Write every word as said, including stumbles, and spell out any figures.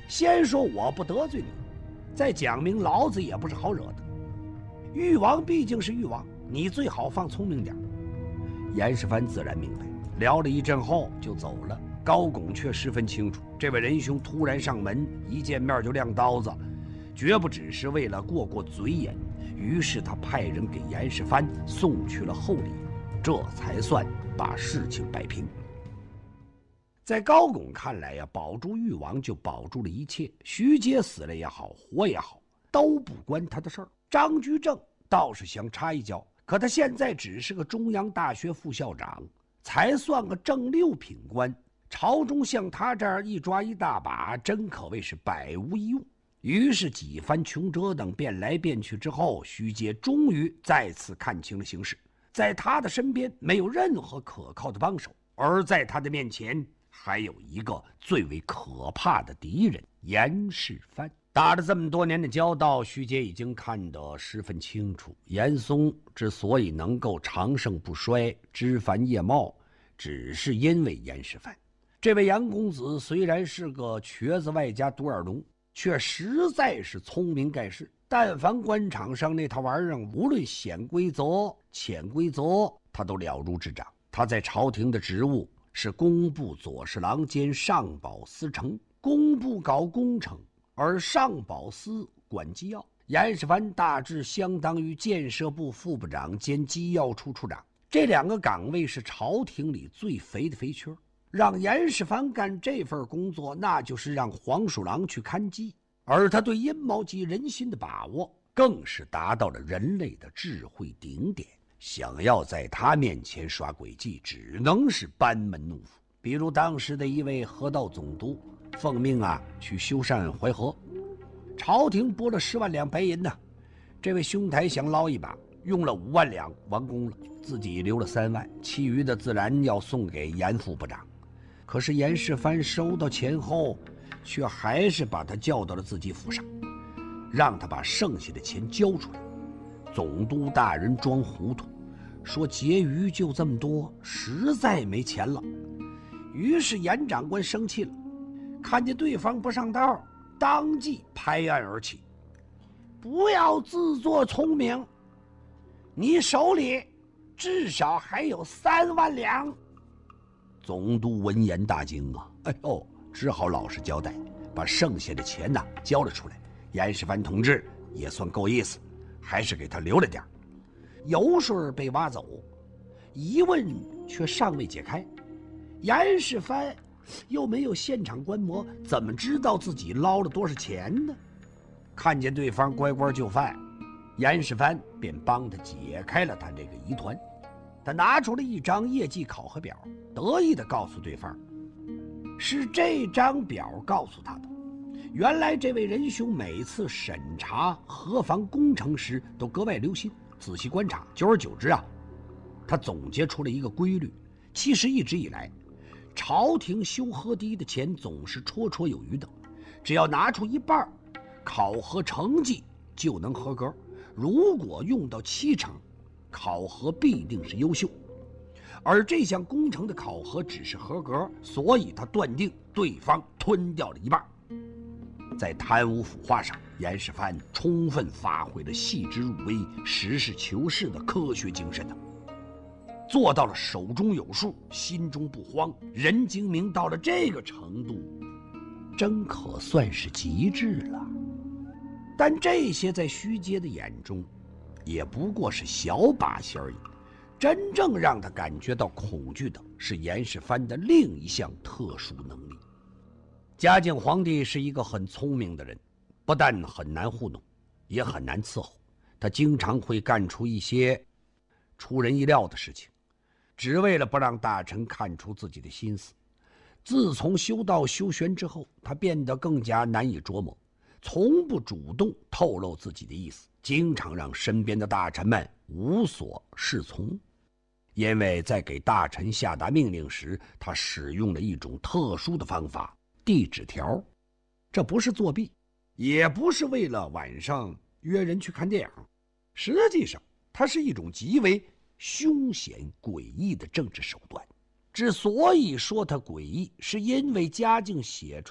先说我不得罪你，再讲明老子也不是好惹的。誉王毕竟是誉王，你最好放聪明点。严世蕃自然明白，聊了一阵后就走了。高拱却十分清楚，这位仁兄突然上门，一见面就亮刀子，绝不只是为了过过嘴瘾。于是他派人给严世蕃送去了厚礼，这才算把事情摆平。在高拱看来呀，保住誉王就保住了一切，徐阶死了也好，活也好，都不关他的事儿。张居正倒是想插一脚，可他现在只是个中央大学副校长，才算个正六品官，朝中像他这样一抓一大把，真可谓是百无一用。于是几番穷折腾，变来变去之后，徐阶终于再次看清了形势。在他的身边没有任何可靠的帮手，而在他的面前还有一个最为可怕的敌人——严世蕃。打了这么多年的交道，徐阶已经看得十分清楚，严嵩之所以能够长盛不衰、枝繁叶茂，只是因为严世蕃。这位杨公子虽然是个瘸子外加独眼龙，却实在是聪明盖世。但凡官场上那套玩意儿，无论显规则、潜规则，他都了如指掌。他在朝廷的职务是工部左侍郎兼上保司丞，工部搞工程，而上保司管机要。严世蕃大致相当于建设部副部长兼机要处处长，这两个岗位是朝廷里最肥的肥缺。让严世蕃干这份工作，那就是让黄鼠狼去看鸡，而他对阴谋及人心的把握，更是达到了人类的智慧顶点。想要在他面前耍诡计，只能是班门弄斧。比如当时的一位河道总督，奉命啊去修缮淮河，朝廷拨了十万两白银呢，这位兄台想捞一把，用了五万两完工了，自己留了三万，其余的自然要送给严副部长。可是严世蕃收到钱后，却还是把他叫到了自己府上，让他把剩下的钱交出来。总督大人装糊涂，说结余就这么多，实在没钱了。于是严长官生气了，看见对方不上道，当即拍案而起：不要自作聪明，你手里至少还有三万两。总督闻言大惊啊，哎呦，只好老实交代，把剩下的钱呢交了出来。严世蕃同志也算够意思，还是给他留了点。油水被挖走，疑问却尚未解开。严世蕃又没有现场观摩，怎么知道自己捞了多少钱呢？看见对方乖乖就范，严世蕃便帮他解开了他这个疑团。他拿出了一张业绩考核表，得意地告诉对方，是这张表告诉他的。原来这位仁兄每次审查河防工程时都格外留心，仔细观察，久而久之啊，他总结出了一个规律：其实一直以来，朝廷修河堤的钱总是绰绰有余的，只要拿出一半，考核成绩就能合格；如果用到七成，考核必定是优秀。而这项工程的考核只是合格，所以他断定对方吞掉了一半。在贪污腐化上，严世蕃充分发挥了细致入微、实事求是的科学精神呢，做到了手中有数，心中不慌，人精明到了这个程度，真可算是极致了。但这些在徐阶的眼中也不过是小把戏而已，真正让他感觉到恐惧的是严世蕃的另一项特殊能力。嘉靖皇帝是一个很聪明的人，不但很难糊弄，也很难伺候。他经常会干出一些出人意料的事情，只为了不让大臣看出自己的心思。自从修道修玄之后，他变得更加难以琢磨，从不主动透露自己的意思，经常让身边的大臣们无所适从。因为在给大臣下达命令时，他使用了一种特殊的方法——递纸条。这不是作弊，也不是为了晚上约人去看电影，实际上它是一种极为凶险诡异的政治手段。之所以说它诡异，是因为嘉靖写出